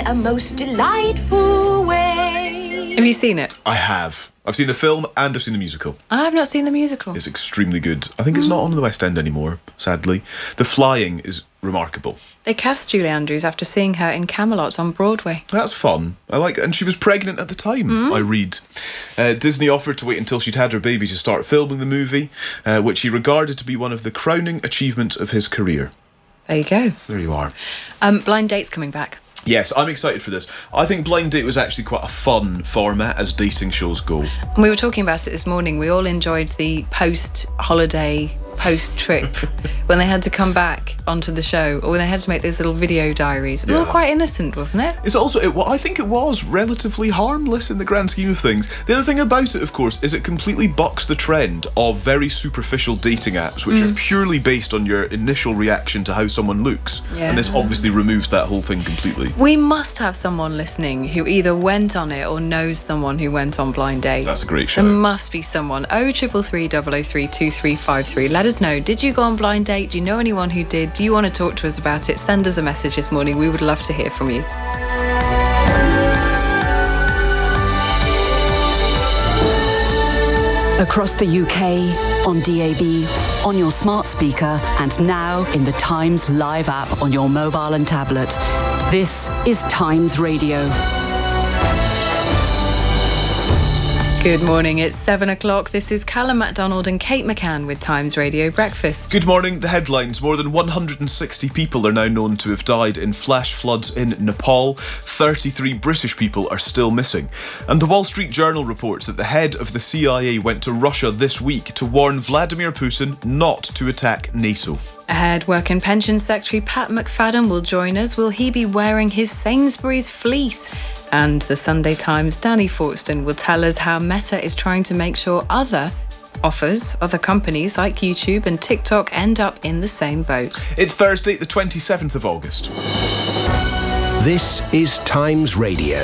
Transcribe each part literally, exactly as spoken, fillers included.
a most delightful way. Have you seen it? I have. I've seen the film and I've seen the musical. I have not seen the musical. It's extremely good. I think it's not on the West End anymore, sadly. The flying is remarkable. They cast Julie Andrews after seeing her in Camelot on Broadway. That's fun. I like it. And she was pregnant at the time, mm. I read. Uh, Disney offered to wait until she'd had her baby to start filming the movie, uh, which he regarded to be one of the crowning achievements of his career. There you go. There you are. Um, Blind Date's coming back. Yes, I'm excited for this. I think Blind Date was actually quite a fun format as dating shows go. And we were talking about it this morning. We all enjoyed the post-holiday, post-trip when they had to come back onto the show, or when they had to make those little video diaries. It was Yeah. all quite innocent, wasn't it? It's also, it, well, I think it was relatively harmless in the grand scheme of things. The other thing about it, of course, is it completely bucks the trend of very superficial dating apps, which mm. are purely based on your initial reaction to how someone looks. Yeah. And this obviously removes that whole thing completely. We must have someone listening who either went on it or knows someone who went on Blind Date. That's a great show. There must be someone. oh three three three, double oh three, two three five three. Let us know. Did you go on Blind Date? Do you know anyone who did? Do you want to talk to us about it? Send us a message this morning. We would love to hear from you. Across the U K, on D A B, on your smart speaker, and now in the Times Live app on your mobile and tablet. This is Times Radio. Good morning, it's seven o'clock. This is Callum MacDonald and Kate McCann with Times Radio Breakfast. Good morning. The headlines. More than one hundred sixty people are now known to have died in flash floods in Nepal. thirty-three British people are still missing. And the Wall Street Journal reports that the head of the C I A went to Russia this week to warn Vladimir Putin not to attack NATO. Ahead, Work and Pensions Secretary Pat McFadden will join us. Will he be wearing his Sainsbury's fleece? And the Sunday Times' Danny Fortston will tell us how Meta is trying to make sure other offers, other companies like YouTube and TikTok end up in the same boat. It's Thursday, the twenty-seventh of August. This is Times Radio.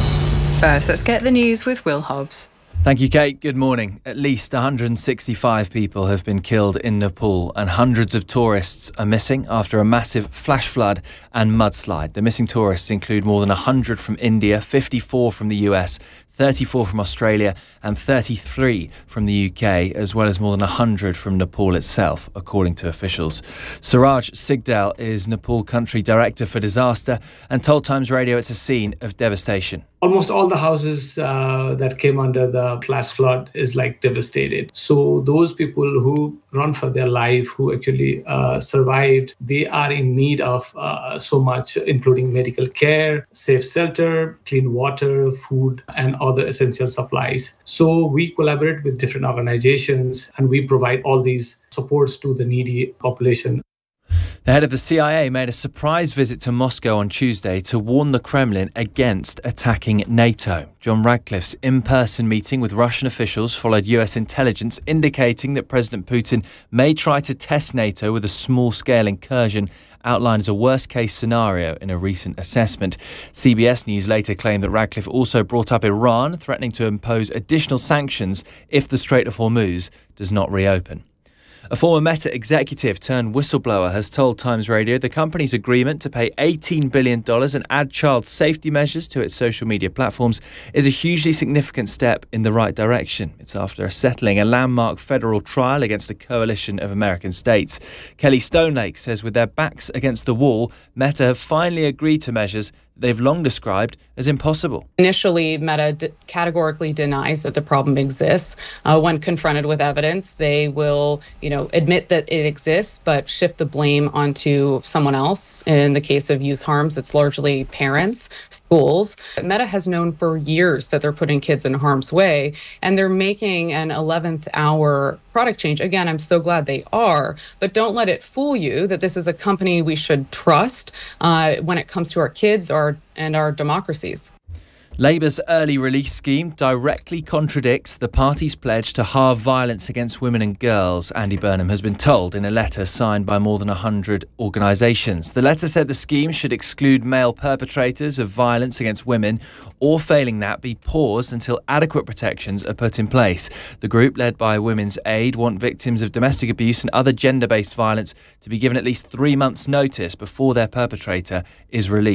First, let's get the news with Will Hobbs. Thank you, Kate. Good morning. At least one hundred sixty-five people have been killed in Nepal and hundreds of tourists are missing after a massive flash flood and mudslide. The missing tourists include more than one hundred from India, fifty-four from the U S, thirty-four from Australia and thirty-three from the U K, as well as more than one hundred from Nepal itself, according to officials. Suraj Sigdal is Nepal Country Director for Disaster and told Times Radio it's a scene of devastation. Almost all the houses uh, that came under the flash flood is like devastated. So those people who run for their life, who actually uh, survived, they are in need of uh, so much, including medical care, safe shelter, clean water, food, and other essential supplies. So we collaborate with different organizations and we provide all these supports to the needy population. The head of the C I A made a surprise visit to Moscow on Tuesday to warn the Kremlin against attacking NATO. John Radcliffe's in-person meeting with Russian officials followed U S intelligence indicating that President Putin may try to test NATO with a small-scale incursion, outlined as a worst-case scenario in a recent assessment. C B S News later claimed that Radcliffe also brought up Iran, threatening to impose additional sanctions if the Strait of Hormuz does not reopen. A former Meta executive turned whistleblower has told Times Radio the company's agreement to pay eighteen billion dollars and add child safety measures to its social media platforms is a hugely significant step in the right direction. It's after settling a landmark federal trial against a coalition of American states. Kelly Stonelake says with their backs against the wall, Meta have finally agreed to measures they've long described as impossible. Initially, Meta d- categorically denies that the problem exists. Uh, when confronted with evidence, they will, you know, admit that it exists, but shift the blame onto someone else. In the case of youth harms, it's largely parents, schools. Meta has known for years that they're putting kids in harm's way, and they're making an eleventh hour product change. Again, I'm so glad they are, but don't let it fool you that this is a company we should trust uh, when it comes to our kids our, and our democracies. Labour's early release scheme directly contradicts the party's pledge to halve violence against women and girls, Andy Burnham has been told in a letter signed by more than one hundred organisations. The letter said the scheme should exclude male perpetrators of violence against women, or failing that, be paused until adequate protections are put in place. The group, led by Women's Aid, want victims of domestic abuse and other gender-based violence to be given at least three months' notice before their perpetrator is released.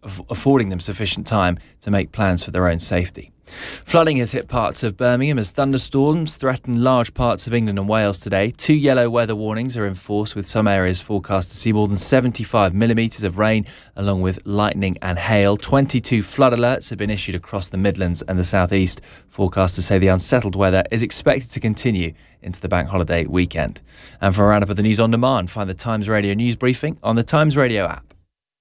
affording them sufficient time to make plans for their own safety. Flooding has hit parts of Birmingham as thunderstorms threaten large parts of England and Wales today. Two yellow weather warnings are in force, with some areas forecast to see more than seventy-five millimetres of rain, along with lightning and hail. twenty-two flood alerts have been issued across the Midlands and the South East. Forecasters say the unsettled weather is expected to continue into the bank holiday weekend. And for a roundup of the news on demand, find the Times Radio news briefing on the Times Radio app.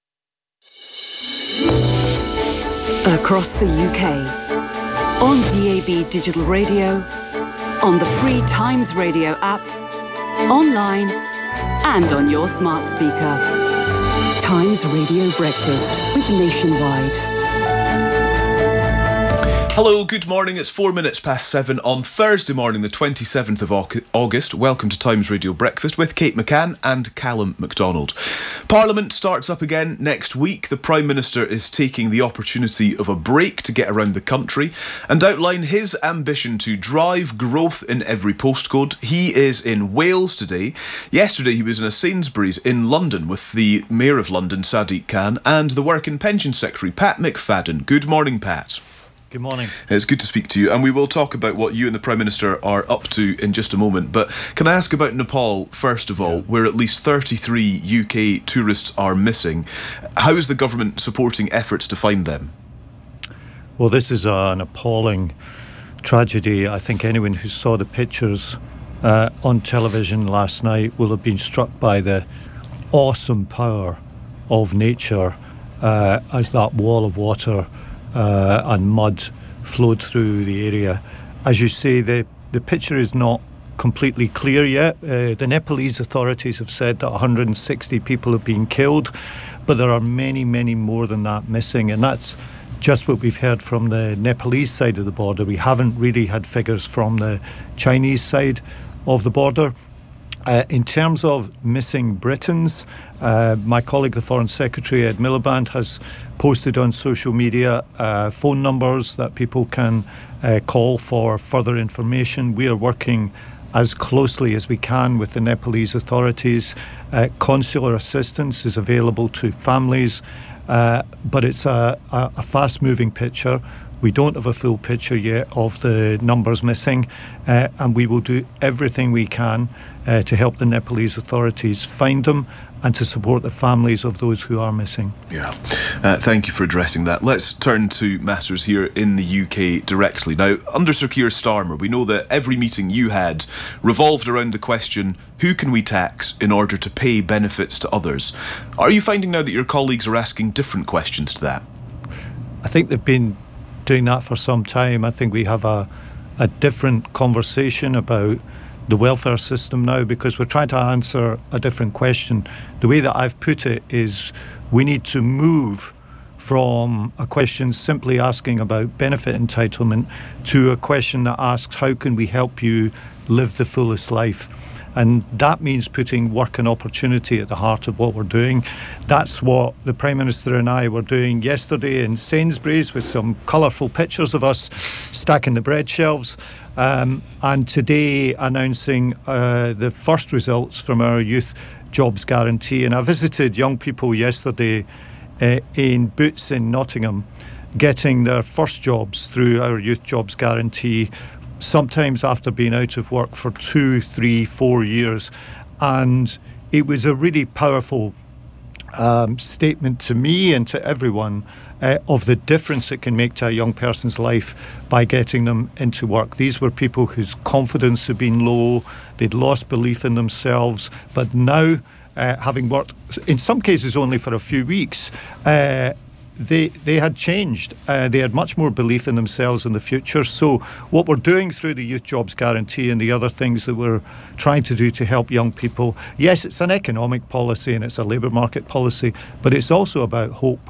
Across the U K, on D A B Digital Radio, on the free Times Radio app, online and on your smart speaker. Times Radio Breakfast with Nationwide. Hello, good morning. It's four minutes past seven on Thursday morning, the twenty-seventh of August. Welcome to Times Radio Breakfast with Kate McCann and Callum MacDonald. Parliament starts up again next week. The Prime Minister is taking the opportunity of a break to get around the country and outline his ambition to drive growth in every postcode. He is in Wales today. Yesterday he was in a Sainsbury's in London with the Mayor of London, Sadiq Khan, and the Work and Pension Secretary, Pat McFadden. Good morning, Pat. Good morning. It's good to speak to you, and we will talk about what you and the Prime Minister are up to in just a moment. But can I ask about Nepal, first of all, yeah. where at least thirty-three U K tourists are missing? How is the government supporting efforts to find them? Well, this is an appalling tragedy. I think anyone who saw the pictures uh, on television last night will have been struck by the awesome power of nature uh, as that wall of water Uh, and mud flowed through the area. As you say, the, the picture is not completely clear yet. Uh, the Nepalese authorities have said that one hundred sixty people have been killed, but there are many, many more than that missing, and that's just what we've heard from the Nepalese side of the border. We haven't really had figures from the Chinese side of the border. Uh, in terms of missing Britons, uh, my colleague, the Foreign Secretary, Ed Miliband, has posted on social media uh, phone numbers that people can uh, call for further information. We are working as closely as we can with the Nepalese authorities. Uh, consular assistance is available to families, uh, but it's a, a, a fast-moving picture. We don't have a full picture yet of the numbers missing, uh, and we will do everything we can uh, to help the Nepalese authorities find them and to support the families of those who are missing. Yeah, uh, thank you for addressing that. Let's turn to matters here in the U K directly. Now, under Sir Keir Starmer, we know that every meeting you had revolved around the question, who can we tax in order to pay benefits to others? Are you finding now that your colleagues are asking different questions to that? I think they've been doing that for some time. I think we have a, a different conversation about the welfare system now because we're trying to answer a different question. The way that I've put it is we need to move from a question simply asking about benefit entitlement to a question that asks how can we help you live the fullest life. And that means putting work and opportunity at the heart of what we're doing. That's what the Prime Minister and I were doing yesterday in Sainsbury's with some colourful pictures of us stacking the bread shelves. Um, and today announcing uh, the first results from our Youth Jobs Guarantee. And I visited young people yesterday uh, in Boots in Nottingham getting their first jobs through our Youth Jobs Guarantee, sometimes after being out of work for two, three, four years. And it was a really powerful um, statement to me and to everyone uh, of the difference it can make to a young person's life by getting them into work. These were people whose confidence had been low, they'd lost belief in themselves, but now, uh, having worked, in some cases only for a few weeks, uh, They they had changed. Uh, they had much more belief in themselves in the future. So what we're doing through the Youth Jobs Guarantee and the other things that we're trying to do to help young people, yes, it's an economic policy and it's a labour market policy, but it's also about hope.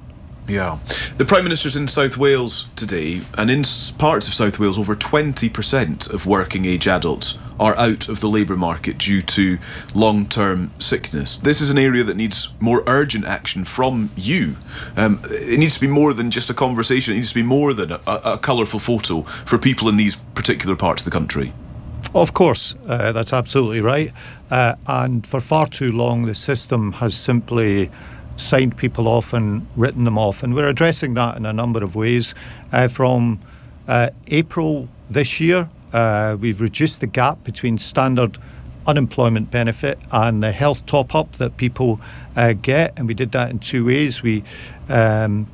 Yeah. The Prime Minister's in South Wales today, and in parts of South Wales, over twenty percent of working age adults are out of the labour market due to long-term sickness. This is an area that needs more urgent action from you. Um, it needs to be more than just a conversation. It needs to be more than a, a colourful photo for people in these particular parts of the country. Of course, uh, that's absolutely right. Uh, and for far too long, the system has simply signed people off and written them off. And we're addressing that in a number of ways. Uh, from uh, April this year, uh, we've reduced the gap between standard unemployment benefit and the health top-up that people uh, get, and we did that in two ways. We um,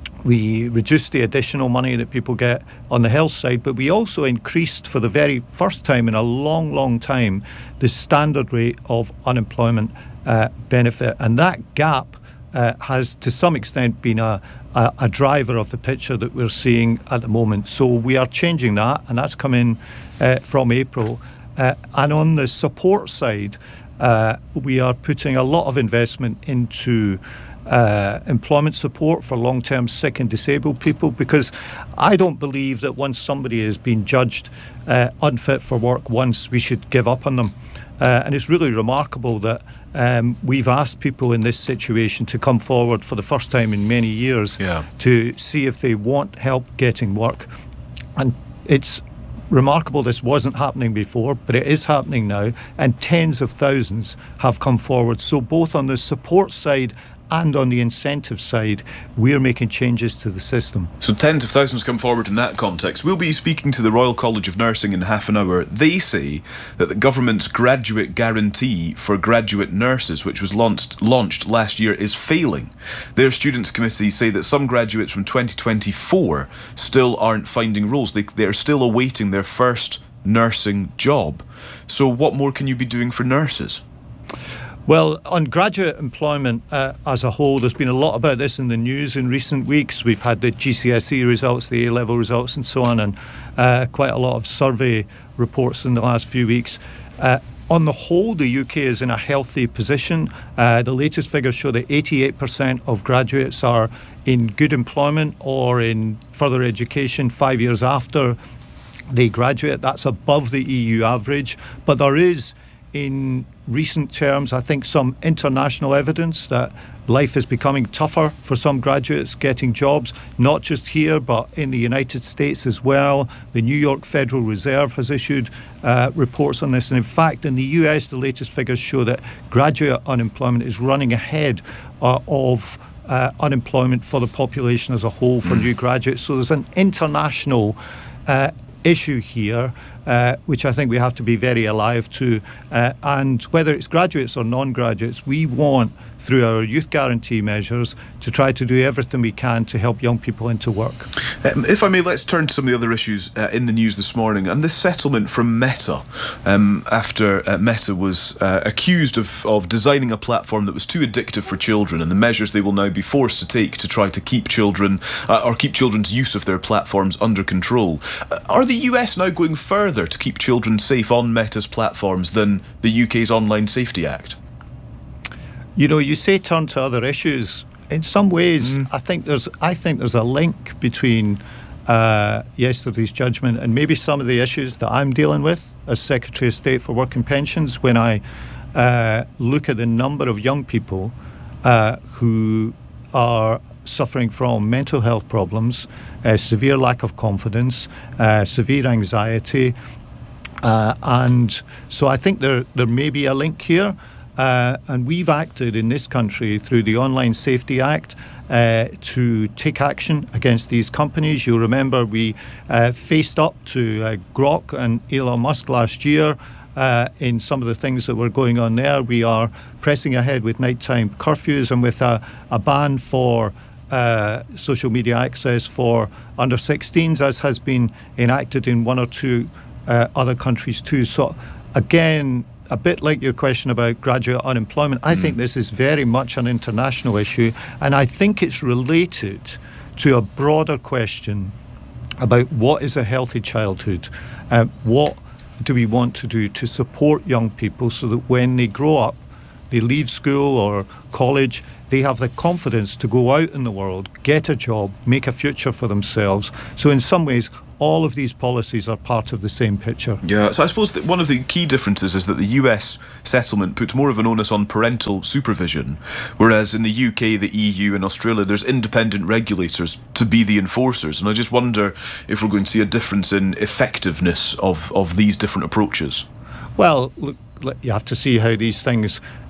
we reduced the additional money that people get on the health side, but we also increased for the very first time in a long, long time the standard rate of unemployment uh, benefit, and that gap uh, has to some extent been a, a, a driver of the picture that we're seeing at the moment. So we are changing that, and that's come in uh, from April. Uh, and on the support side, uh, we are putting a lot of investment into uh, employment support for long-term sick and disabled people, because I don't believe that once somebody has been judged uh, unfit for work once, we should give up on them. Uh, and it's really remarkable that um, we've asked people in this situation to come forward for the first time in many years yeah. to see if they want help getting work. And it's remarkable this wasn't happening before, but it is happening now, and tens of thousands have come forward. So both on the support side and on the incentive side, we're making changes to the system. So tens of thousands come forward in that context. We'll be speaking to the Royal College of Nursing in half an hour. They say that the government's graduate guarantee for graduate nurses, which was launched, launched last year, is failing. Their students' committee say that some graduates from twenty twenty-four still aren't finding roles. They, they're still awaiting their first nursing job. So what more can you be doing for nurses? Well, on graduate employment uh, as a whole, there's been a lot about this in the news in recent weeks. We've had the G C S E results, the A-level results and so on, and uh, quite a lot of survey reports in the last few weeks. Uh, on the whole, the U K is in a healthy position. Uh, the latest figures show that eighty-eight percent of graduates are in good employment or in further education five years after they graduate. That's above the E U average, but there is, in recent terms, I think, some international evidence that life is becoming tougher for some graduates getting jobs, not just here, but in the United States as well. The New York Federal Reserve has issued uh, reports on this. And in fact, in the U S, the latest figures show that graduate unemployment is running ahead uh, of uh, unemployment for the population as a whole for new graduates. So there's an international uh, issue here, Uh, which I think we have to be very alive to. Uh, and whether it's graduates or non-graduates, we want, through our youth guarantee measures, to try to do everything we can to help young people into work. Um, if I may, let's turn to some of the other issues uh, in the news this morning. And this settlement from Meta, um, after uh, Meta was uh, accused of, of designing a platform that was too addictive for children, and the measures they will now be forced to take to try to keep children, uh, or keep children's use of their platforms under control. Uh, are the U S now going further to keep children safe on Meta's platforms than the U K's Online Safety Act? You know, you say turn to other issues. In some ways, mm. I think there's I think there's a link between uh, yesterday's judgment and maybe some of the issues that I'm dealing with as Secretary of State for Work and Pensions, when I uh, look at the number of young people uh, who are suffering from mental health problems, uh, severe lack of confidence, uh, severe anxiety, uh, and so I think there there may be a link here. Uh, and we've acted in this country through the Online Safety Act uh, to take action against these companies. You'll remember we uh, faced up to uh, Grok and Elon Musk last year uh, in some of the things that were going on there. We are pressing ahead with nighttime curfews and with a, a ban for uh, social media access for under sixteens, as has been enacted in one or two uh, other countries too. So again, a bit like your question about graduate unemployment, I mm. think this is very much an international issue, and I think it's related to a broader question about what is a healthy childhood. Uh, what do we want to do to support young people so that when they grow up, they leave school or college, they have the confidence to go out in the world, get a job, make a future for themselves. So in some ways, all of these policies are part of the same picture. Yeah, so I suppose that one of the key differences is that the U S settlement puts more of an onus on parental supervision, whereas in the U K, the E U and Australia, there's independent regulators to be the enforcers. And I just wonder if we're going to see a difference in effectiveness of, of these different approaches. Well, look, you have to see how these things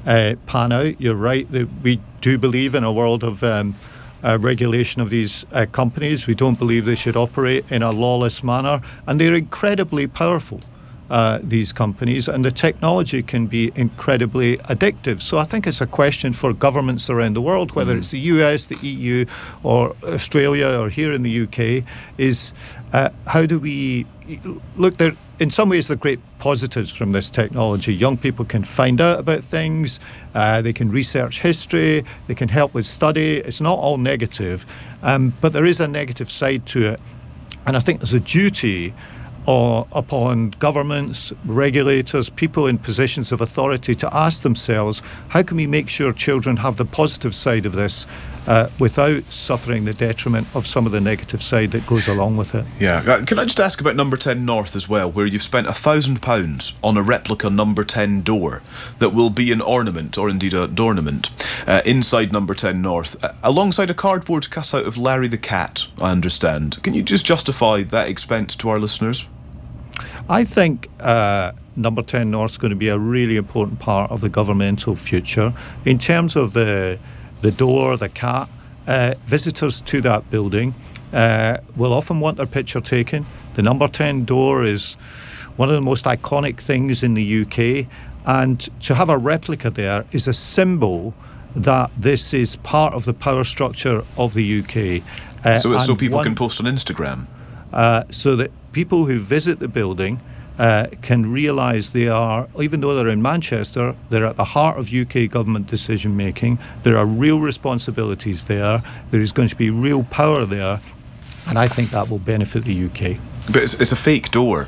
uh, pan out. You're right that we do believe in a world of um, uh, regulation of these uh, companies. We don't believe they should operate in a lawless manner, and they're incredibly powerful. Uh, these companies, and the technology can be incredibly addictive. So I think it's a question for governments around the world, whether mm. it's the U S, the E U, or Australia, or here in the U K, is uh, how do we look there? In some ways, there are great positives from this technology. Young people can find out about things, uh, they can research history, they can help with study. It's not all negative, um, but there is a negative side to it. And I think there's a duty or upon governments, regulators, people in positions of authority to ask themselves, how can we make sure children have the positive side of this uh, without suffering the detriment of some of the negative side that goes along with it? Yeah. Uh, can I just ask about Number ten North as well, where you've spent a thousand pounds on a replica Number ten door that will be an ornament, or indeed a adornment, uh, inside Number ten North, uh, alongside a cardboard cutout of Larry the Cat, I understand. Can you just justify that expense to our listeners? I think uh, Number ten North is going to be a really important part of the governmental future. In terms of the the door, the cat, uh, visitors to that building uh, will often want their picture taken. The Number ten door is one of the most iconic things in the U K, and to have a replica there is a symbol that this is part of the power structure of the U K. Uh, so so people one, can post on Instagram? Uh, so that people who visit the building uh, can realise they are, even though they're in Manchester, they're at the heart of U K government decision making. There are real responsibilities there. There is going to be real power there, and I think that will benefit the U K. But it's, it's a fake door.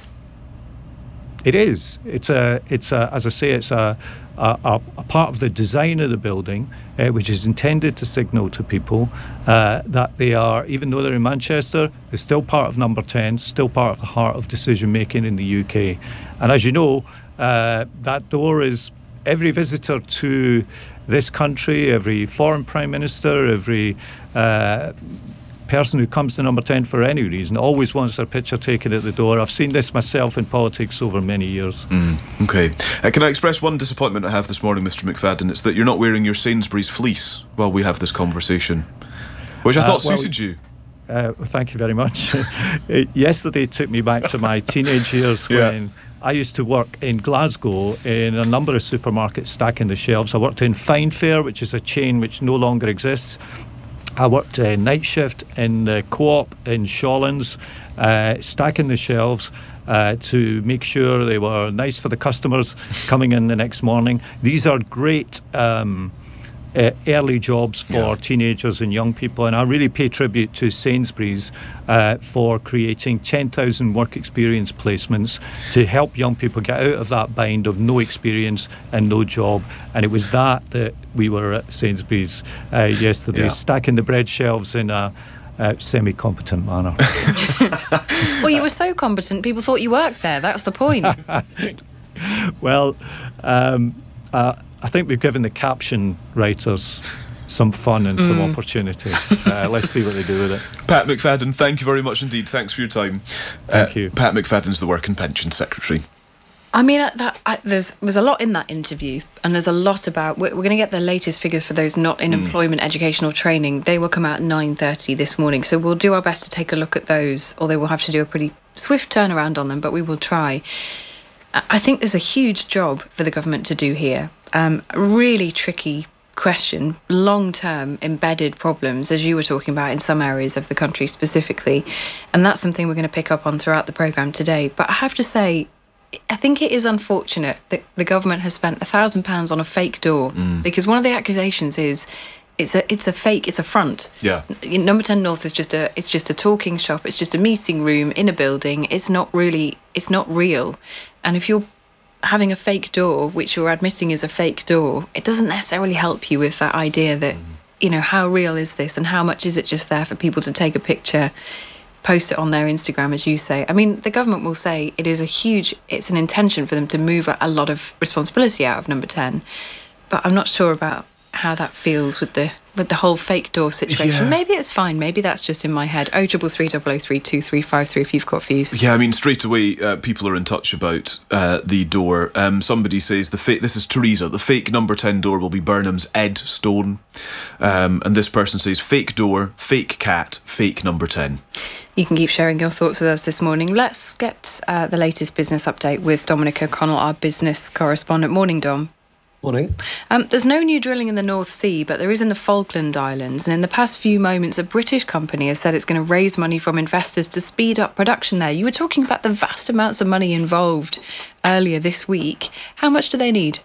It is. It's a. It's a. As I say, it's a. A, a part of the design of the building, uh, which is intended to signal to people uh, that they are, even though they're in Manchester, they're still part of Number ten, still part of the heart of decision making in the U K. And as you know, uh, that door is every visitor to this country, every foreign prime minister, every uh, person who comes to Number ten for any reason always wants their picture taken at the door. I've seen this myself in politics over many years. Mm, okay. Uh, can I express one disappointment I have this morning, Mister McFadden? It's that you're not wearing your Sainsbury's fleece while we have this conversation, which I uh, thought well, suited you. Uh, well, thank you very much. Yesterday took me back to my teenage years when yeah. I used to work in Glasgow in a number of supermarkets stacking the shelves. I worked in Fine Fair, which is a chain which no longer exists. I worked uh, night shift in the Co-op in Shawlands, uh, stacking the shelves uh, to make sure they were nice for the customers coming in the next morning. These are great um, uh, early jobs for yeah. teenagers and young people, and I really pay tribute to Sainsbury's uh, for creating ten thousand work experience placements to help young people get out of that bind of no experience and no job. And it was that that we were at Sainsbury's uh, yesterday, yeah. stacking the bread shelves in a uh, semi-competent manner. Well, you were so competent, people thought you worked there. That's the point. Well, um, uh, I think we've given the caption writers some fun and some mm. opportunity. Uh, let's see what they do with it. Pat McFadden, thank you very much indeed. Thanks for your time. Thank uh, you. Pat McFadden's the Work and Pension Secretary. I mean, that, I, there's there's a lot in that interview, and there's a lot about. We're, we're going to get the latest figures for those not in mm. employment, educational training. They will come out at nine thirty this morning, so we'll do our best to take a look at those. Although we'll have to do a pretty swift turnaround on them, but we will try. I think there's a huge job for the government to do here. Um, really tricky question, long-term embedded problems, as you were talking about in some areas of the country specifically, and that's something we're going to pick up on throughout the programme today. But I have to say, I think it is unfortunate that the government has spent a thousand pounds on a fake door, mm. because one of the accusations is it's a it's a fake, it's a front. Yeah. Number ten North is just a it's just a talking shop. It's just a meeting room in a building. It's not really it's not real. And if you're having a fake door, which you're admitting is a fake door, it doesn't necessarily help you with that idea that, mm. you know, how real is this and how much is it just there for people to take a picture, post it on their Instagram, as you say. I mean, the government will say it is a huge, it's an intention for them to move a lot of responsibility out of Number ten, but I'm not sure about how that feels with the with the whole fake door situation. Yeah. Maybe it's fine. Maybe that's just in my head. oh triple three double oh three two three five three if you've got views. Yeah, I mean, straight away, uh, people are in touch about uh, the door. Um, somebody says, the fa- this is Teresa, the fake number ten door will be Burnham's Ed Stone. Um, and this person says, fake door, fake cat, fake number ten. You can keep sharing your thoughts with us this morning. Let's get uh, the latest business update with Dominic O'Connell, our business correspondent. Morning, Dom. Morning. Um, there's no new drilling in the North Sea, but there is in the Falkland Islands. And in the past few moments, a British company has said it's going to raise money from investors to speed up production there. You were talking about the vast amounts of money involved earlier this week. How much do they need?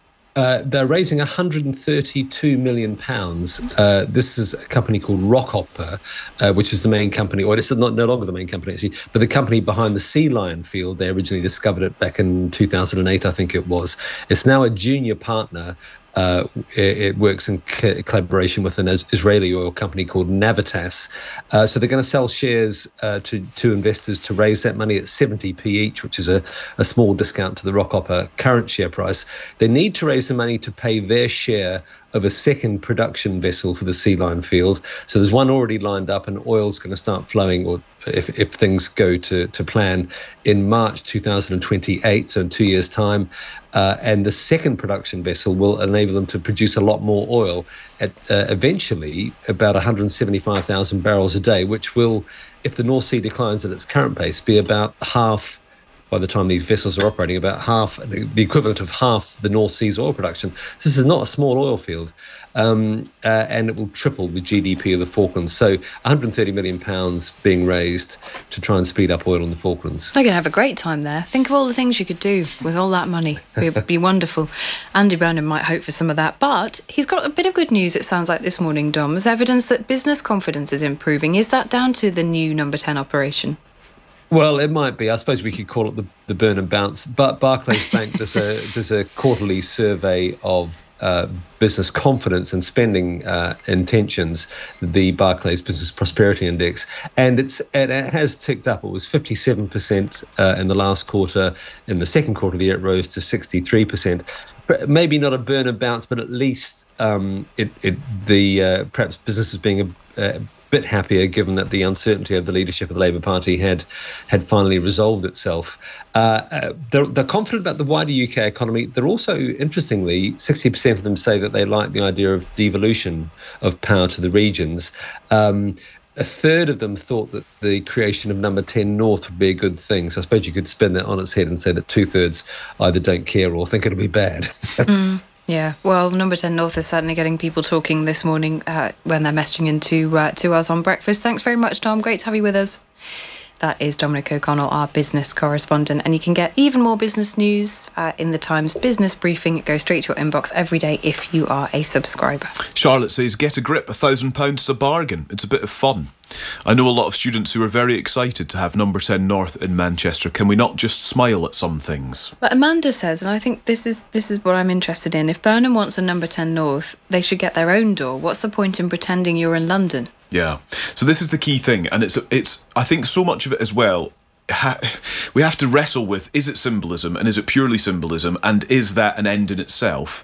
Uh, they're raising one hundred thirty-two million pounds. Uh, this is a company called Rockhopper, uh, which is the main company, or it's not no longer the main company actually, but the company behind the Sea Lion field. They originally discovered it back in two thousand eight, I think it was. It's now a junior partner. Uh, it, it works in co- collaboration with an Israeli oil company called Navitas. Uh, so they're going to sell shares uh, to, to investors to raise that money at seventy p each, which is a, a small discount to the Rockhopper current share price. They need to raise the money to pay their share of a second production vessel for the Sea Lion field. So there's one already lined up, and oil's going to start flowing, or if, if things go to, to plan, in March two thousand twenty-eight, so in two years' time. Uh, and the second production vessel will enable them to produce a lot more oil at uh, eventually about one hundred seventy-five thousand barrels a day, which will, if the North Sea declines at its current pace, be about half, by the time these vessels are operating, about half, the equivalent of half the North Sea's oil production. So this is not a small oil field, um, uh, and it will triple the G D P of the Falklands. So one hundred thirty million pounds being raised to try and speed up oil in the Falklands. They're going to have a great time there. Think of all the things you could do with all that money. It would be wonderful. Andy Burnham might hope for some of that, but he's got a bit of good news, it sounds like, this morning, Dom. There's evidence that business confidence is improving. Is that down to the new number ten operation? Well, it might be. I suppose we could call it the, the Burnham bounce. But Barclays Bank does a does a quarterly survey of uh, business confidence and spending uh, intentions, the Barclays Business Prosperity Index, and it's it, it has ticked up. It was fifty-seven percent uh, in the last quarter. In the second quarter of the year, it rose to sixty-three percent. Maybe not a Burnham bounce, but at least um, it, it the uh, perhaps businesses being a, a bit happier, given that the uncertainty of the leadership of the Labour Party had had finally resolved itself. Uh, uh, they're, they're confident about the wider U K economy. They're also, interestingly, sixty percent of them say that they like the idea of devolution of power to the regions. Um, A third of them thought that the creation of number ten North would be a good thing. So I suppose you could spin that on its head and say that two-thirds either don't care or think it'll be bad. mm, yeah, well, number ten North is certainly getting people talking this morning uh, when they're messaging into uh, to us on breakfast. Thanks very much, Tom. Great to have you with us. That is Dominic O'Connell, our business correspondent. And you can get even more business news uh, in the Times Business Briefing. It goes straight to your inbox every day if you are a subscriber. Charlotte says, get a grip, a thousand pounds is a bargain. It's a bit of fun. I know a lot of students who are very excited to have number ten North in Manchester. Can we not just smile at some things? But Amanda says, and I think this is this is what I'm interested in, if Burnham wants a number ten North, they should get their own door. What's the point in pretending you're in London? Yeah. So this is the key thing, and it's it's I think so much of it as well, ha- we have to wrestle with, is it symbolism, and is it purely symbolism, and is that an end in itself?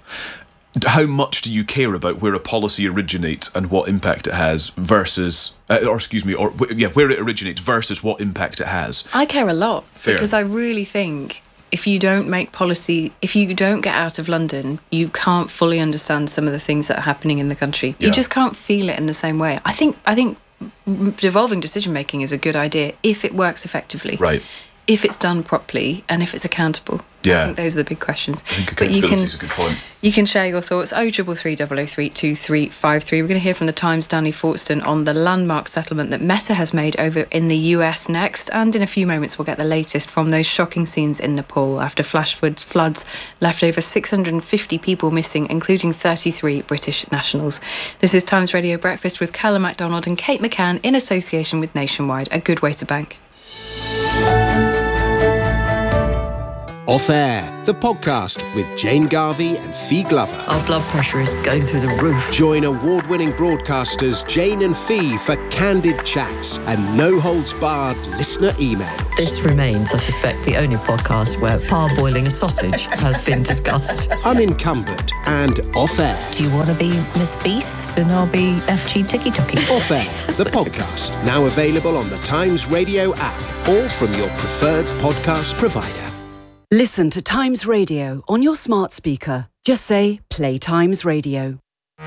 How much do you care about where a policy originates and what impact it has versus, uh, or excuse me, or yeah, where it originates versus what impact it has? I care a lot. Fair. Because I really think if you don't make policy, if you don't get out of London, you can't fully understand some of the things that are happening in the country. Yeah. You just can't feel it in the same way. I think I think devolving decision making is a good idea if it works effectively. Right. If it's done properly and if it's accountable. Yeah. I think those are the big questions. I think but you can, is a good point. You can share your thoughts. oh triple three double oh three two three five three. We're going to hear from the Times' Danny Fortson on the landmark settlement that Meta has made over in the U S next. And in a few moments, we'll get the latest from those shocking scenes in Nepal after flash floods left over six hundred fifty people missing, including thirty-three British nationals. This is Times Radio Breakfast with Callum MacDonald and Kate McCann in association with Nationwide. A good way to bank. Off Air, the podcast with Jane Garvey and Fee Glover. Our blood pressure is going through the roof. Join award-winning broadcasters Jane and Fee for candid chats and no-holds-barred listener emails. This remains, I suspect, the only podcast where parboiling a sausage has been discussed. Unencumbered and Off Air. Do you want to be Miss Beast and I'll be F G Tiki Toki? Off Air, the podcast, now available on the Times Radio app or from your preferred podcast provider. Listen to Times Radio on your smart speaker. Just say, play Times Radio.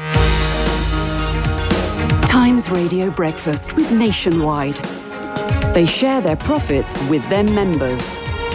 Times Radio Breakfast with Nationwide. They share their profits with their members.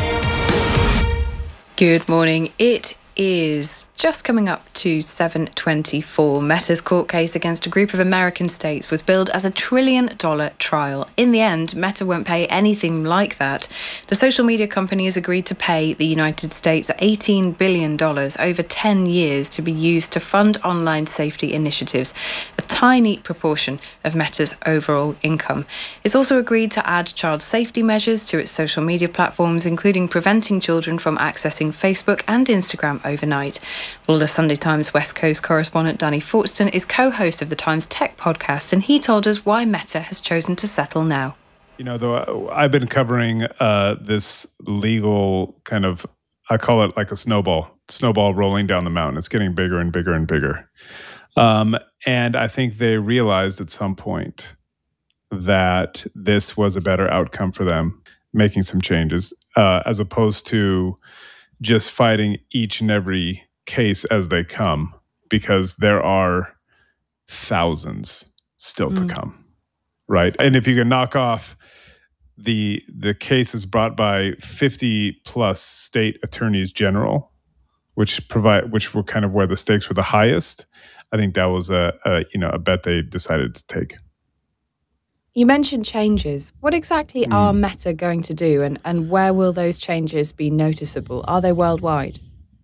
Good morning. It is just coming up to seven twenty-four. Meta's court case against a group of American states was billed as a trillion dollar trial. In the end, Meta won't pay anything like that. The social media company has agreed to pay the United States eighteen billion dollars over ten years to be used to fund online safety initiatives, a tiny proportion of Meta's overall income. It's also agreed to add child safety measures to its social media platforms, including preventing children from accessing Facebook and Instagram overnight. Well, the Sunday Times West Coast correspondent Danny Fortston is co-host of the Times Tech podcast, and he told us why Meta has chosen to settle now. You know, though, I've been covering uh, this legal kind of, I call it like a snowball, snowball rolling down the mountain. It's getting bigger and bigger and bigger. Um, and I think they realized at some point that this was a better outcome for them, making some changes, uh, as opposed to just fighting each and every case as they come, because there are thousands still mm. to come, right? And if you can knock off the the cases brought by fifty plus state attorneys general, which provide which were kind of where the stakes were the highest, I think that was a, a you know a bet they decided to take. You mentioned changes. What exactly mm. are Meta going to do, and, and where will those changes be noticeable? Are they worldwide?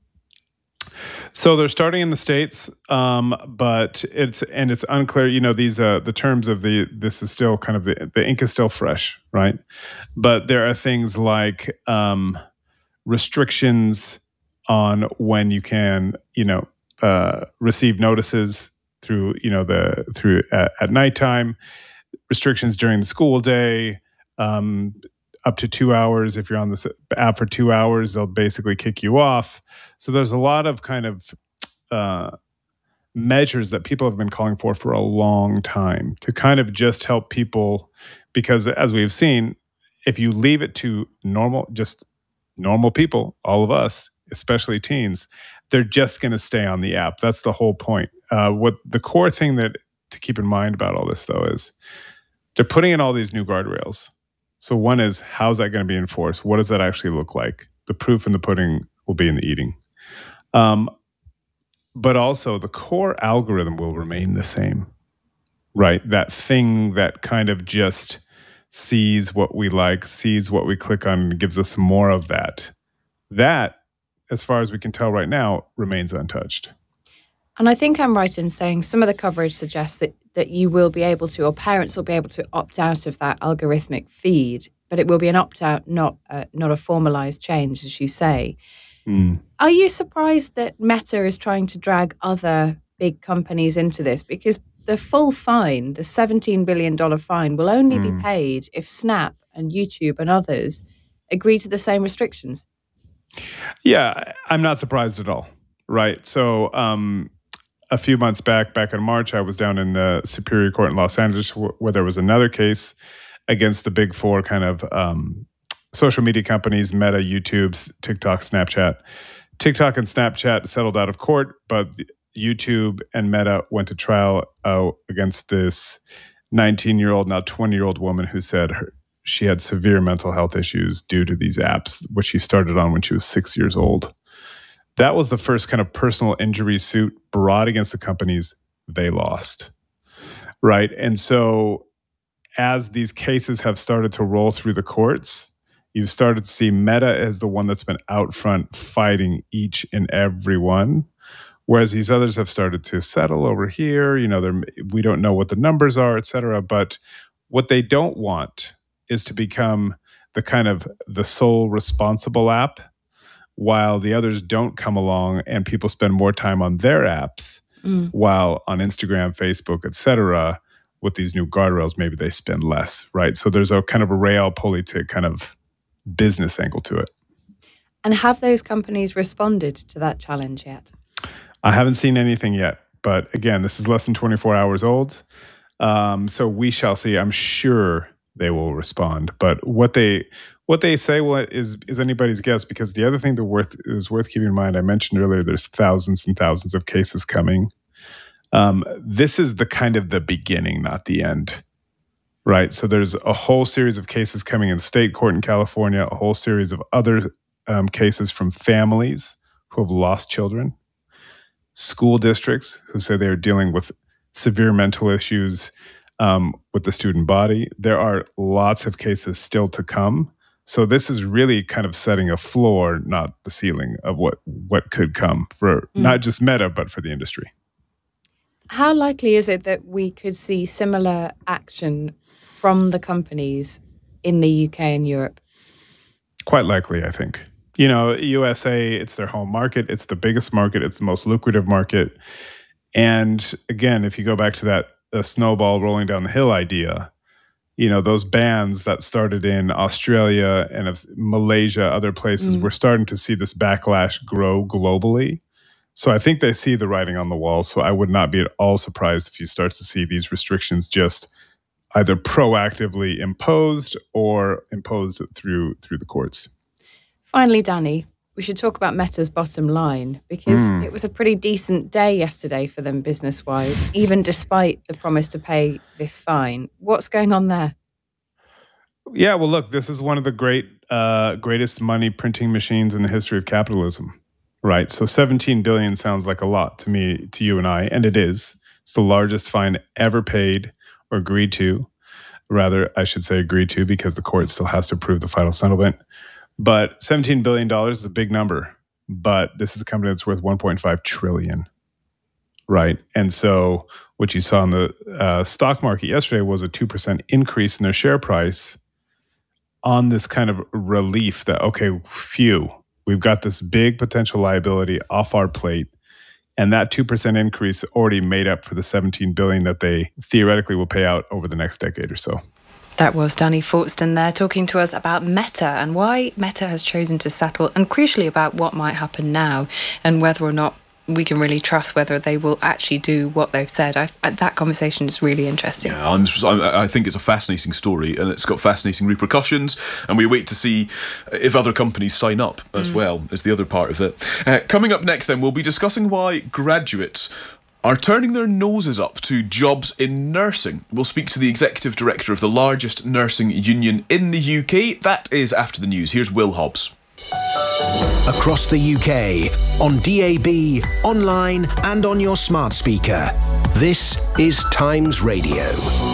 So they're starting in the States, um, but it's and it's unclear. You know, these uh, the terms of the this is still kind of the the ink is still fresh, right? But there are things like um, restrictions on when you can, you know, uh, receive notices through, you know, the through at, at nighttime. Restrictions during the school day, um, up to two hours. If you're on this app for two hours, they'll basically kick you off. So there's a lot of kind of uh, measures that people have been calling for for a long time to kind of just help people, because as we've seen, if you leave it to normal, just normal people, all of us, especially teens, they're just going to stay on the app. That's the whole point. Uh, what the core thing that to keep in mind about all this, though, is they're putting in all these new guardrails. So one is, how's that going to be enforced? What does that actually look like? The proof in the pudding will be in the eating. Um, but also, the core algorithm will remain the same, right? That thing that kind of just sees what we like, sees what we click on, and gives us more of that. That, as far as we can tell right now, remains untouched. And I think I'm right in saying some of the coverage suggests that, that you will be able to, or parents will be able to opt out of that algorithmic feed, but it will be an opt-out, not uh, not a formalized change, as you say. Mm. Are you surprised that Meta is trying to drag other big companies into this? Because the full fine, the seventeen billion dollars fine, will only mm. be paid if Snap and YouTube and others agree to the same restrictions. Yeah, I'm not surprised at all, right? So, um, a few months back, back in March, I was down in the Superior Court in Los Angeles where there was another case against the big four kind of um, social media companies, Meta, YouTube, TikTok, Snapchat. TikTok and Snapchat settled out of court, but YouTube and Meta went to trial uh, against this nineteen-year-old, now twenty-year-old woman who said her, she had severe mental health issues due to these apps, which she started on when she was six years old. That was the first kind of personal injury suit brought against the companies. They lost, right? And so as these cases have started to roll through the courts, you've started to see Meta as the one that's been out front fighting each and every one, whereas these others have started to settle over here. You know, we don't know what the numbers are, et cetera. But what they don't want is to become the kind of the sole responsible app, while the others don't come along and people spend more time on their apps, mm. while on Instagram, Facebook, et cetera, with these new guardrails, maybe they spend less, right? So there's a kind of a realpolitik kind of business angle to it. And have those companies responded to that challenge yet? I haven't seen anything yet. But again, this is less than twenty-four hours old. Um, so we shall see. I'm sure they will respond. But what they what they say well, is is anybody's guess, because the other thing that worth is worth keeping in mind, I mentioned earlier, there's thousands and thousands of cases coming. Um, this is the kind of the beginning, not the end. Right? So there's a whole series of cases coming in state court in California, a whole series of other um, cases from families who have lost children. School districts who say they're dealing with severe mental issues um, with the student body. There are lots of cases still to come. So this is really kind of setting a floor, not the ceiling, of what, what could come for mm. not just Meta, but for the industry. How likely is it that we could see similar action from the companies in the U K and Europe? Quite likely, I think. You know, U S A, it's their home market. It's the biggest market. It's the most lucrative market. And again, if you go back to that uh, snowball rolling down the hill idea, you know, those bans that started in Australia and of Malaysia, other places, mm. we're starting to see this backlash grow globally. So I think they see the writing on the wall. So I would not be at all surprised if you start to see these restrictions just either proactively imposed or imposed through through the courts. Finally, Danny, we should talk about Meta's bottom line, because Mm. it was a pretty decent day yesterday for them business-wise, even despite the promise to pay this fine. What's going on there? Yeah, well, look, this is one of the great, uh, greatest money printing machines in the history of capitalism, right? So seventeen billion dollars sounds like a lot to me, to you and I, and it is. It's the largest fine ever paid or agreed to. Rather, I should say agreed to, because the court still has to approve the final settlement. But seventeen billion dollars is a big number. But this is a company that's worth one point five trillion dollars, right? And so what you saw in the uh, stock market yesterday was a two percent increase in their share price on this kind of relief that, okay, phew, we've got this big potential liability off our plate. And that two percent increase already made up for the seventeen billion dollars that they theoretically will pay out over the next decade or so. That was Danny Fortson there talking to us about Meta and why Meta has chosen to settle, and crucially about what might happen now and whether or not we can really trust whether they will actually do what they've said. I, that conversation is really interesting. Yeah, I'm just, I, I think it's a fascinating story, and it's got fascinating repercussions, and we wait to see if other companies sign up as mm. well, as the other part of it. Uh, coming up next then, we'll be discussing why graduates are turning their noses up to jobs in nursing. We'll speak to the executive director of the largest nursing union in the U K. That is after the news. Here's Will Hobbs. Across the U K, on D A B, online and on your smart speaker. This is Times Radio.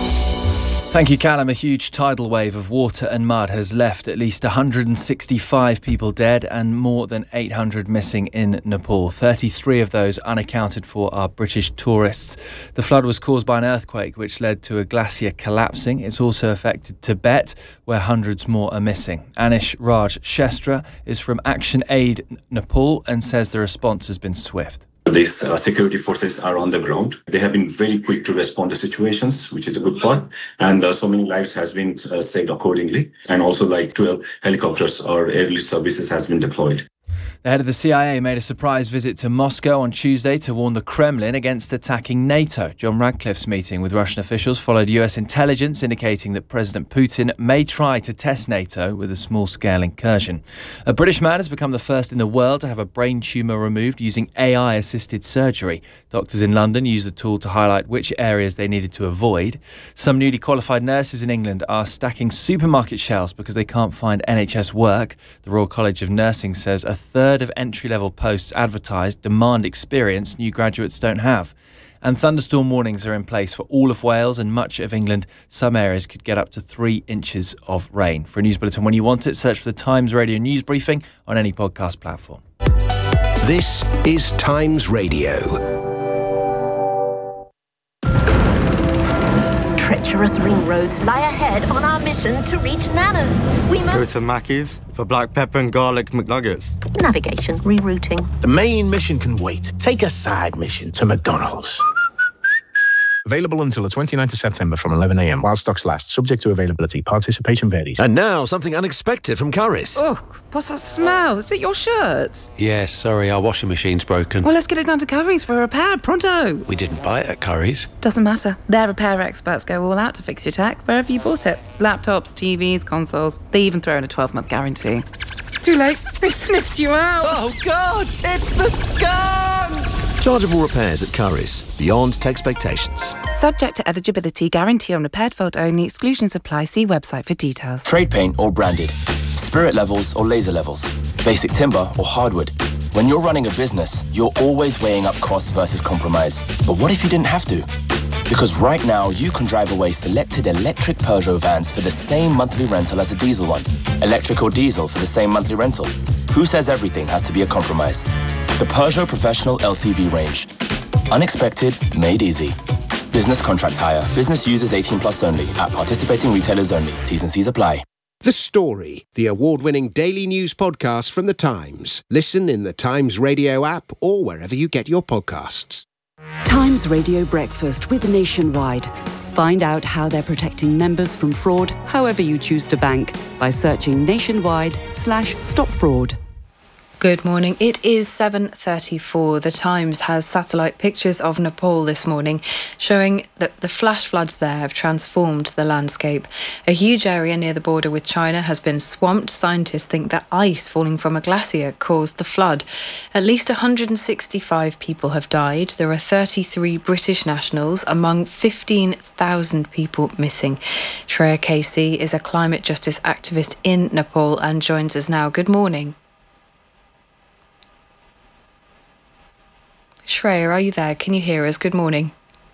Thank you, Callum. A huge tidal wave of water and mud has left at least one hundred sixty-five people dead and more than eight hundred missing in Nepal. thirty-three of those unaccounted for are British tourists. The flood was caused by an earthquake which led to a glacier collapsing. It's also affected Tibet, where hundreds more are missing. Anish Raj Shestra is from Action Aid Nepal and says the response has been swift. These uh, security forces are on the ground. They have been very quick to respond to situations, which is a good part. And uh, so many lives has been uh, saved accordingly. And also like twelve helicopters or air relief services has been deployed. The head of the C I A made a surprise visit to Moscow on Tuesday to warn the Kremlin against attacking NATO. John Radcliffe's meeting with Russian officials followed U S intelligence indicating that President Putin may try to test NATO with a small-scale incursion. A British man has become the first in the world to have a brain tumour removed using A I-assisted surgery. Doctors in London used the tool to highlight which areas they needed to avoid. Some newly qualified nurses in England are stacking supermarket shelves because they can't find N H S work. The Royal College of Nursing says a third of entry-level posts advertised demand experience new graduates don't have. And thunderstorm warnings are in place for all of Wales and much of England. Some areas could get up to three inches of rain. For a news bulletin when you want it, search for the Times Radio News Briefing on any podcast platform. This is Times Radio. treacherous ring roads lie ahead on our mission to reach Nana's. We Go must... to Mackey's for black pepper and garlic McNuggets. Navigation, rerouting. The main mission can wait. Take a side mission to McDonald's. Available until the twenty-ninth of September from eleven a m while stocks last, subject to availability. Participation varies. And now, something unexpected from Currys. Oh, what's that smell? Is it your shirt? Yeah, sorry, our washing machine's broken. Well, let's get it down to Currys for a repair, pronto. We didn't buy it at Currys. Doesn't matter. Their repair experts go all out to fix your tech wherever you bought it. Laptops, T Vs, consoles. They even throw in a twelve-month guarantee. Too late. They sniffed you out. Oh, God! It's the skunks! Chargeable repairs at Currys. Beyond expectations. Subject to eligibility, guarantee on repaired fault only. Exclusions apply. See website for details. Trade paint or branded. Spirit levels or laser levels. Basic timber or hardwood. When you're running a business, you're always weighing up costs versus compromise. But what if you didn't have to? Because right now, you can drive away selected electric Peugeot vans for the same monthly rental as a diesel one. Electric or diesel for the same monthly rental. Who says everything has to be a compromise? The Peugeot Professional L C V range. Unexpected, made easy. Business contract hire. Business users eighteen plus only. At participating retailers only. T's and C's apply. The Story, the award-winning daily news podcast from The Times. Listen in the Times Radio app or wherever you get your podcasts. Times Radio Breakfast with Nationwide. Find out how they're protecting members from fraud, however you choose to bank, by searching nationwide slash stop fraud. Good morning. It is seven thirty-four. The Times has satellite pictures of Nepal this morning showing that the flash floods there have transformed the landscape. A huge area near the border with China has been swamped. Scientists think that ice falling from a glacier caused the flood. At least one hundred sixty-five people have died. There are thirty-three British nationals among fifteen thousand people missing. Shreya Casey is a climate justice activist in Nepal and joins us now. Good morning. Shreya, are you there? Can you hear us? Good morning.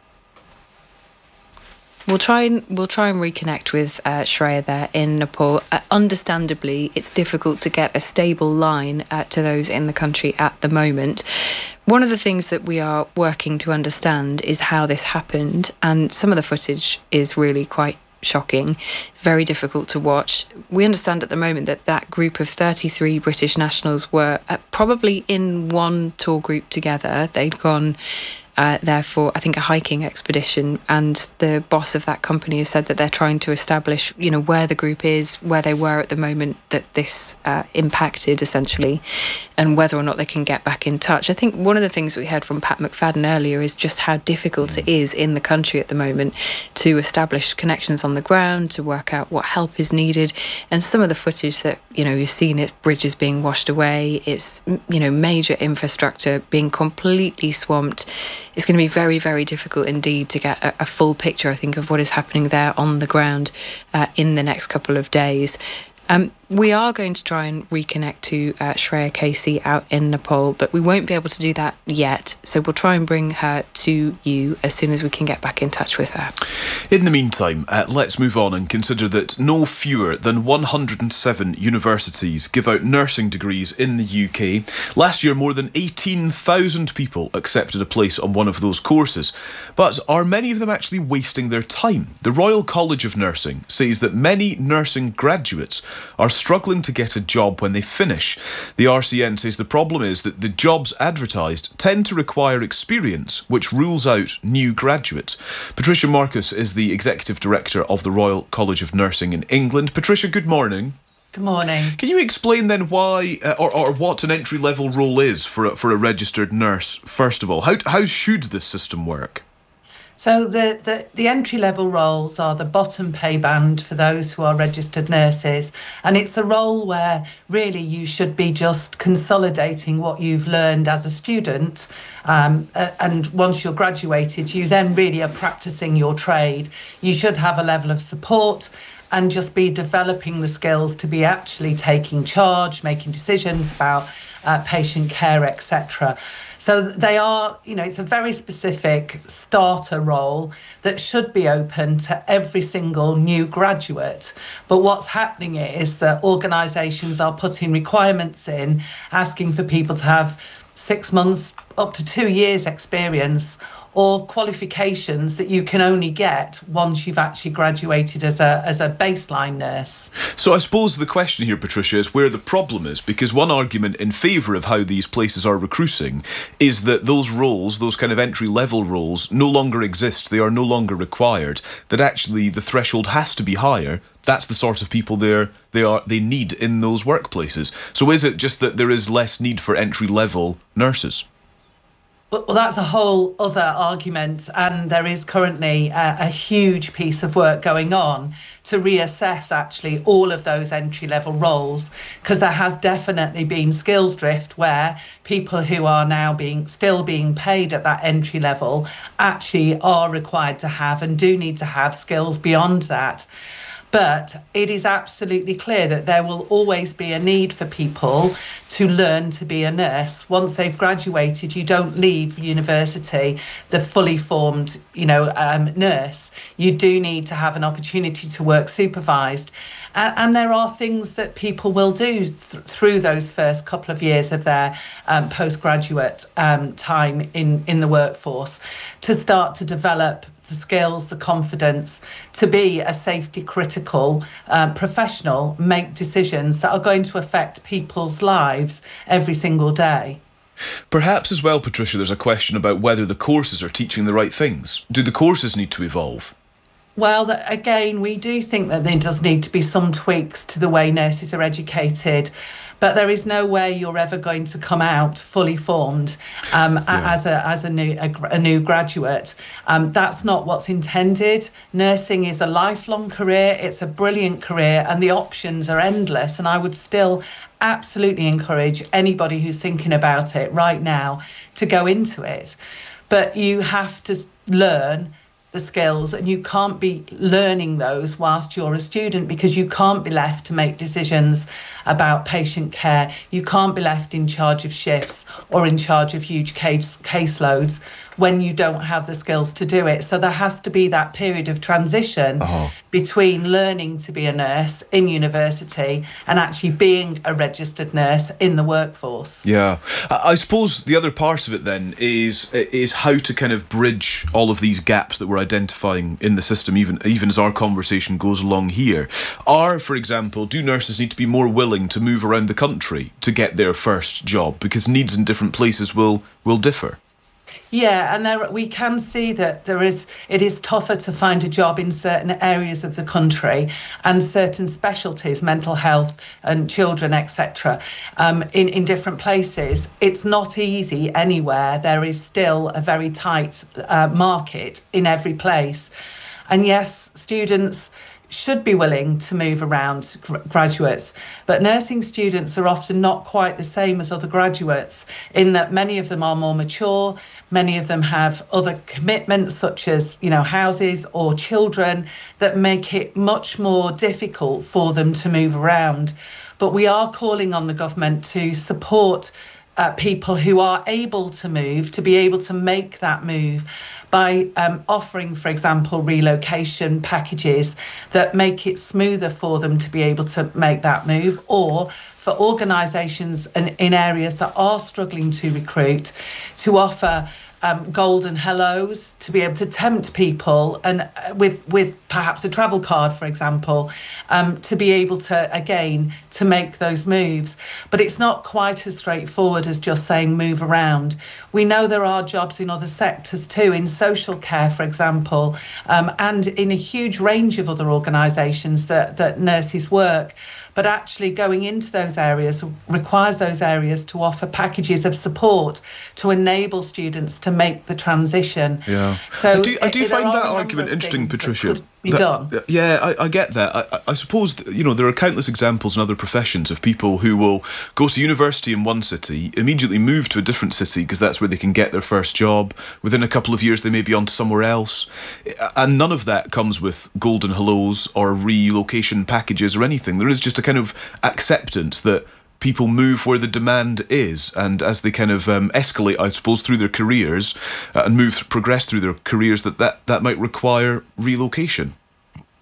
We'll try and we'll try and reconnect with uh, Shreya there in Nepal. Uh, understandably, it's difficult to get a stable line uh, to those in the country at the moment. One of the things that we are working to understand is how this happened, and some of the footage is really quite shocking, very difficult to watch. We understand at the moment that that group of thirty-three British nationals were uh, probably in one tour group together. They'd gone uh, there for, I think, a hiking expedition, and the boss of that company has said that they're trying to establish, you know, where the group is, where they were at the moment that this uh, impacted, essentially, and whether or not they can get back in touch. I think one of the things we heard from Pat McFadden earlier is just how difficult it is in the country at the moment to establish connections on the ground, to work out what help is needed. And some of the footage that, you know, you've seen, it bridges being washed away, it's, you know, major infrastructure being completely swamped. It's going to be very, very difficult indeed to get a, a full picture, I think, of what is happening there on the ground uh, in the next couple of days. Um, we are going to try and reconnect to uh, Shreya Casey out in Nepal, but we won't be able to do that yet. So we'll try and bring her to you as soon as we can get back in touch with her. In the meantime, uh, let's move on and consider that no fewer than one hundred seven universities give out nursing degrees in the U K. Last year, more than eighteen thousand people accepted a place on one of those courses. But are many of them actually wasting their time? The Royal College of Nursing says that many nursing graduates are struggling to get a job when they finish. The R C N says the problem is that the jobs advertised tend to require experience, which rules out new graduates. Patricia Marcus is the Executive Director of the Royal College of Nursing in England. Patricia, good morning. Good morning. Can you explain then why, uh, or, or what an entry-level role is for a, for a registered nurse, first of all? How, how should this system work? So the, the, the entry-level roles are the bottom pay band for those who are registered nurses, and it's a role where really you should be just consolidating what you've learned as a student, um, and once you're graduated, you then really are practicing your trade. You should have a level of support and just be developing the skills to be actually taking charge, making decisions about uh, patient care, et cetera. So they are, you know, it's a very specific starter role that should be open to every single new graduate. But what's happening is that organisations are putting requirements in, asking for people to have six months up to two years experience or qualifications that you can only get once you've actually graduated as a as a baseline nurse. So I suppose the question here, Patricia, is where the problem is, because one argument in favour of how these places are recruiting is that those roles, those kind of entry-level roles, no longer exist, they are no longer required, that actually the threshold has to be higher. That's the sort of people they're, they are they need in those workplaces. So is it just that there is less need for entry-level nurses? Well, that's a whole other argument, and there is currently a, a huge piece of work going on to reassess actually all of those entry-level roles, because there has definitely been skills drift where people who are now being still being paid at that entry level actually are required to have and do need to have skills beyond that. But it is absolutely clear that there will always be a need for people to learn to be a nurse. Once they've graduated, you don't leave university the fully formed, you know, um, nurse. You do need to have an opportunity to work supervised. And, and there are things that people will do th- through those first couple of years of their um, postgraduate um, time in, in the workforce to start to develop the skills, the confidence to be a safety critical uh, professional, make decisions that are going to affect people's lives every single day. Perhaps as well, Patricia, there's a question about whether the courses are teaching the right things. Do the courses need to evolve? Well, again, we do think that there does need to be some tweaks to the way nurses are educated, but there is no way you're ever going to come out fully formed um, yeah. as a as a new a, a new graduate. Um, that's not what's intended. Nursing is a lifelong career. It's a brilliant career, and the options are endless. And I would still absolutely encourage anybody who's thinking about it right now to go into it. But you have to learn the skills, and you can't be learning those whilst you're a student, because you can't be left to make decisions about patient care. You can't be left in charge of shifts or in charge of huge case caseloads when you don't have the skills to do it. So there has to be that period of transition uh-huh. between learning to be a nurse in university and actually being a registered nurse in the workforce. Yeah. I suppose the other part of it then is is how to kind of bridge all of these gaps that we're identifying in the system, even even as our conversation goes along here. Are, for example, do nurses need to be more willing to move around the country to get their first job, because needs in different places will will differ? Yeah, and there we can see that there is it is tougher to find a job in certain areas of the country and certain specialties, mental health and children, et cetera. Um, in in different places, it's not easy anywhere. There is still a very tight uh, market in every place, and yes, students should be willing to move around, gr- graduates, but nursing students are often not quite the same as other graduates in that many of them are more mature, many of them have other commitments such as, you know, houses or children that make it much more difficult for them to move around. But we are calling on the government to support Uh, people who are able to move, to be able to make that move by um, offering, for example, relocation packages that make it smoother for them to be able to make that move, or for organisations in, in areas that are struggling to recruit to offer Um, golden hellos to be able to tempt people, and uh, with with perhaps a travel card, for example, um, to be able to again to make those moves. But it's not quite as straightforward as just saying move around. We know there are jobs in other sectors too, in social care, for example, um, and in a huge range of other organisations that that nurses work. But actually going into those areas requires those areas to offer packages of support to enable students to make the transition. Yeah. So I do, I do it, find that argument interesting, Patricia. That be that, done. Yeah, I, I get that. I, I suppose, that, you know, there are countless examples in other professions of people who will go to university in one city, immediately move to a different city because that's where they can get their first job. Within a couple of years, they may be on to somewhere else. And none of that comes with golden hellos or relocation packages or anything. There is just a kind of acceptance that people move where the demand is, and as they kind of um, escalate, I suppose, through their careers uh, and move, progress through their careers, that, that that might require relocation.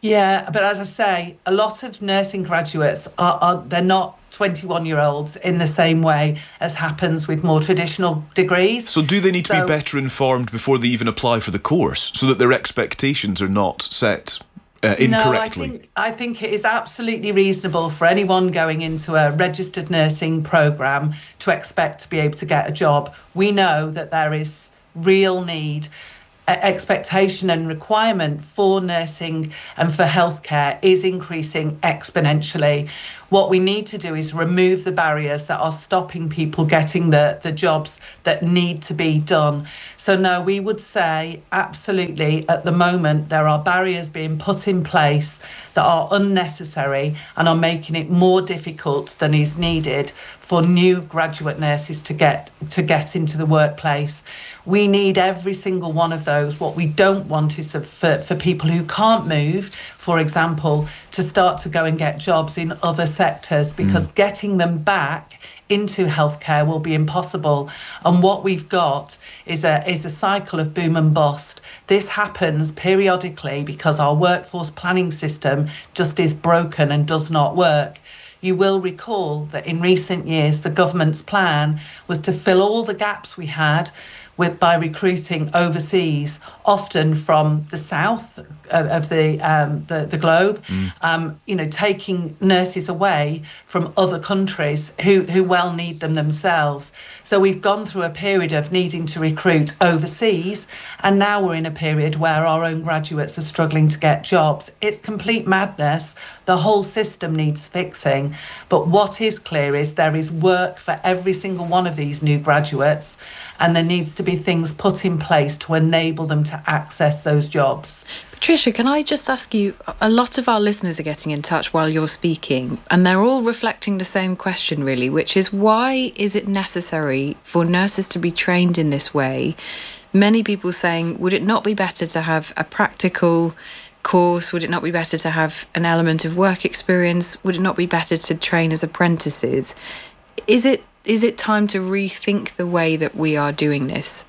Yeah, but as I say, a lot of nursing graduates are, are they're not twenty-one-year-olds in the same way as happens with more traditional degrees. So do they need so, to be better informed before they even apply for the course so that their expectations are not set uh, incorrectly? No, I think, I think it is absolutely reasonable for anyone going into a registered nursing programme to expect to be able to get a job. We know that there is real need, expectation and requirement for nursing and for healthcare is increasing exponentially. What we need to do is remove the barriers that are stopping people getting the, the jobs that need to be done. So no, we would say absolutely at the moment there are barriers being put in place that are unnecessary and are making it more difficult than is needed for new graduate nurses to get to get into the workplace. We need every single one of those. What we don't want is for, for people who can't move, for example, to start to go and get jobs in other sectors, because mm. getting them back into healthcare will be impossible. And what we've got is a is a cycle of boom and bust. This happens periodically because our workforce planning system just is broken and does not work. You will recall that in recent years, the government's plan was to fill all the gaps we had with by recruiting overseas, often from the south of, of the, um, the the globe, mm. um, you know, taking nurses away from other countries who, who well need them themselves. So we've gone through a period of needing to recruit overseas, and now we're in a period where our own graduates are struggling to get jobs. It's complete madness. The whole system needs fixing. But what is clear is there is work for every single one of these new graduates, and there needs to be things put in place to enable them to access those jobs. Patricia, can I just ask you, a lot of our listeners are getting in touch while you're speaking, and they're all reflecting the same question, really, which is why is it necessary for nurses to be trained in this way? Many people saying, would it not be better to have a practical course? Would it not be better to have an element of work experience? Would it not be better to train as apprentices? Is it is it time to rethink the way that we are doing this?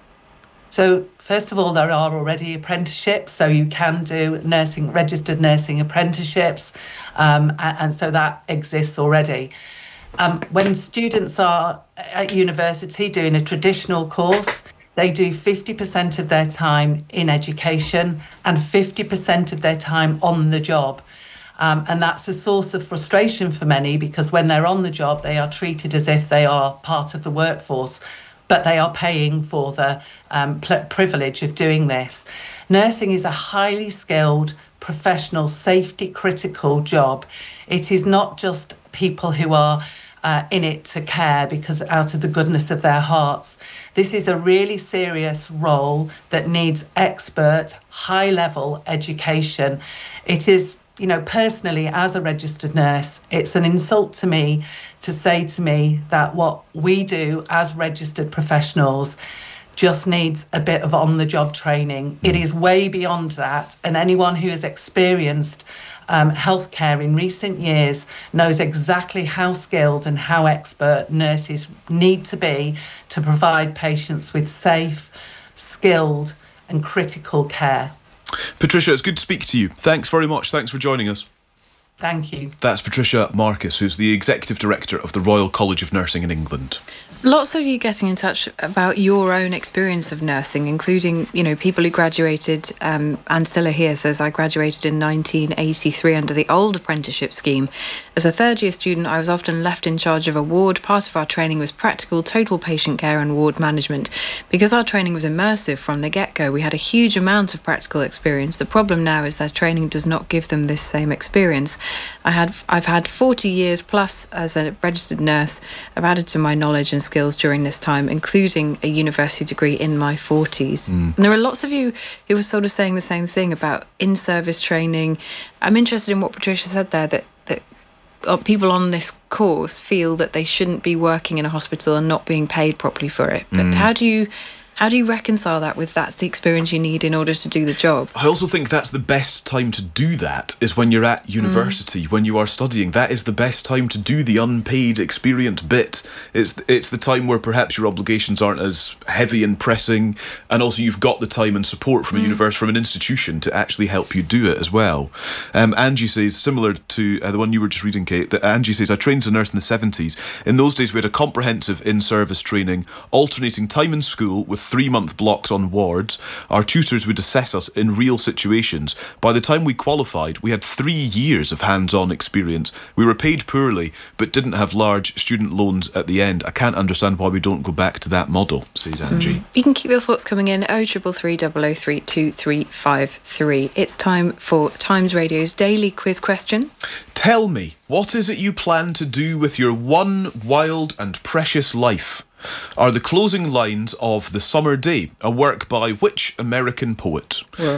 So, first of all, there are already apprenticeships, so you can do nursing, registered nursing apprenticeships, um, and, and so that exists already. Um, when students are at university doing a traditional course, they do fifty percent of their time in education and fifty percent of their time on the job. Um, and that's a source of frustration for many, because when they're on the job, they are treated as if they are part of the workforce, but they are paying for the um, pl- privilege of doing this. Nursing is a highly skilled, professional, safety-critical job. It is not just people who are uh, in it to care because out of the goodness of their hearts. This is a really serious role that needs expert, high-level education. It is, you know, personally, as a registered nurse, it's an insult to me to say to me that what we do as registered professionals just needs a bit of on-the-job training. It is way beyond that, and anyone who has experienced um, healthcare in recent years knows exactly how skilled and how expert nurses need to be to provide patients with safe, skilled and critical care. Patricia, it's good to speak to you. Thanks very much. Thanks for joining us. Thank you. That's Patricia Marcus, who's the Executive Director of the Royal College of Nursing in England. Lots of you getting in touch about your own experience of nursing, including, you know, people who graduated. Um, Ancilla here says, I graduated in nineteen eighty-three under the old apprenticeship scheme. As a third year student, I was often left in charge of a ward. Part of our training was practical, total patient care and ward management. Because our training was immersive from the get-go, we had a huge amount of practical experience. The problem now is that training does not give them this same experience. I had, I've had forty years plus as a registered nurse. I've added to my knowledge and skills during this time, including a university degree in my forties. Mm. And there are lots of you who were sort of saying the same thing about in-service training. I'm interested in what Patricia said there, that, that people on this course feel that they shouldn't be working in a hospital and not being paid properly for it. But mm. how do you How do you reconcile that with that's the experience you need in order to do the job? I also think that's the best time to do that is when you're at university, mm. when you are studying. That is the best time to do the unpaid experience bit. It's it's the time where perhaps your obligations aren't as heavy and pressing, and also you've got the time and support from a mm. university, from an institution to actually help you do it as well. Um, Angie says, similar to uh, the one you were just reading, Kate, that Angie says, I trained as a nurse in the seventies. In those days, we had a comprehensive in-service training, alternating time in school with three-month blocks on wards. Our tutors would assess us in real situations. By the time we qualified, we had three years of hands-on experience. We were paid poorly, but didn't have large student loans at the end. I can't understand why we don't go back to that model, says Angie. Mm. You can keep your thoughts coming in, oh three three, double oh three, two three five three. It's time for Times Radio's daily quiz question. Tell me, what is it you plan to do with your one wild and precious life? Are the closing lines of The Summer Day a work by which American poet? Well,